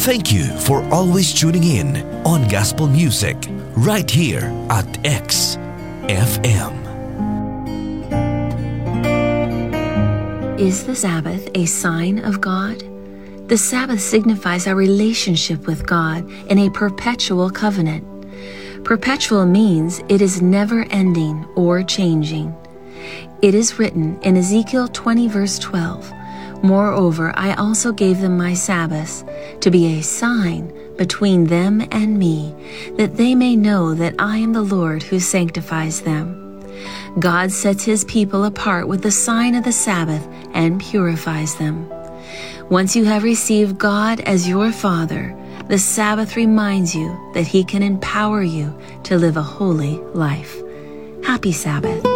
Thank you for always tuning in on Gospel Music right here at XFM. Is the Sabbath a sign of God? The Sabbath signifies our relationship with God in a perpetual covenant. Perpetual means it is never ending or changing. It is written in Ezekiel 20 verse 12, "Moreover, I also gave them my Sabbaths to be a sign between them and me, that they may know that I am the Lord who sanctifies them." God sets his people apart with the sign of the Sabbath and purifies them. Once you have received God as your Father, the Sabbath reminds you that he can empower you to live a holy life. Happy Sabbath.